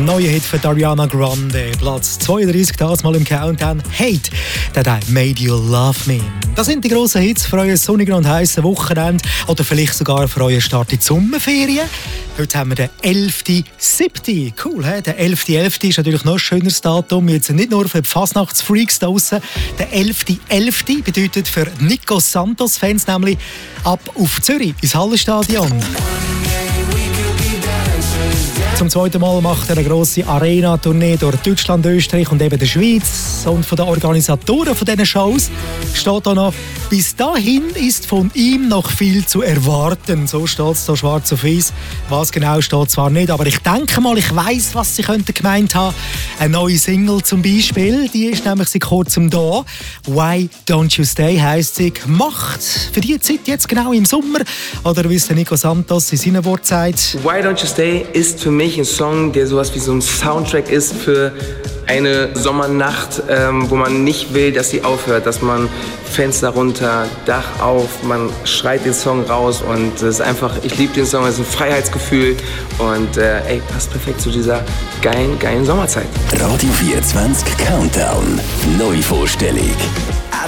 neuer Hit für Ariana Grande. Platz 32, das mal im Countdown. Hate, that I made you love me. Das sind die grossen Hits für euer sonnigen und heissen Wochenende oder vielleicht sogar für euren Start in die Sommerferien. Heute haben wir den 11.7. Cool, he? Der 11.11. ist natürlich noch ein schöneres Datum. Jetzt nicht nur für die Fasnachtsfreaks da draussen. Der 11.11. bedeutet für Nico Santos-Fans nämlich ab auf Zürich ins Hallenstadion. Zum zweiten Mal macht er eine grosse Arena-Tournee durch Deutschland, Österreich und eben der Schweiz. Und von den Organisatoren von diesen Shows steht da noch: bis dahin ist von ihm noch viel zu erwarten. So steht es da schwarz auf weiß. Was genau steht zwar nicht, aber ich denke mal, ich weiss, was sie könnten gemeint haben. Eine neue Single zum Beispiel, die ist nämlich seit kurzem da. «Why Don't You Stay» heisst sie. Gemacht für die Zeit jetzt genau im Sommer. Oder wie es der Nico Santos in seinen Worten sagt: «Why Don't You Stay» ist für mich ein Song, der sowas wie so ein Soundtrack ist für eine Sommernacht, wo man nicht will, dass sie aufhört, dass man Fenster runter, Dach auf, man schreit den Song raus und es ist einfach, ich liebe den Song, es ist ein Freiheitsgefühl und passt perfekt zu dieser geilen Sommerzeit. Radio 24 Countdown, Neuvorstellung.